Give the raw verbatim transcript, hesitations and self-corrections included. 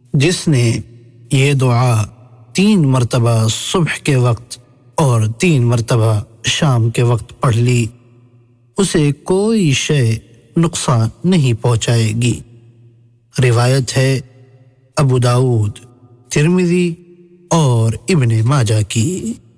जिसने ये दुआ तीन मर्तबा सुबह के वक्त और तीन मर्तबा शाम के वक्त पढ़ ली, उसे कोई शय नुकसान नहीं पहुंचाएगी। रिवायत है अबू दाऊद, तिर्मिज़ी और इब्ने माजा की।